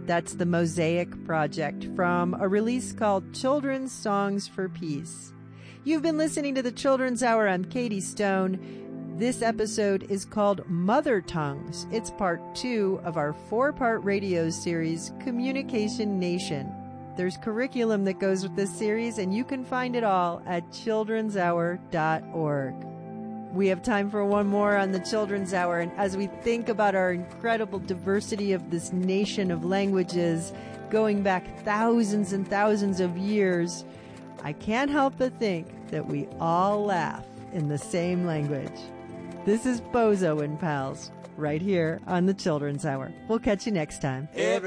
That's the Mosaic Project from a release called Children's Songs for Peace. You've been listening to the Children's Hour. I'm Katie Stone. This episode is called Mother Tongues. It's part 2 of our 4-part radio series, Communication Nation. There's curriculum that goes with this series, and you can find it all at childrenshour.org. We have time for one more on the Children's Hour, and as we think about our incredible diversity of this nation of languages going back thousands and thousands of years, I can't help but think that we all laugh in the same language. This is Bozo and Pals, right here on the Children's Hour. We'll catch you next time.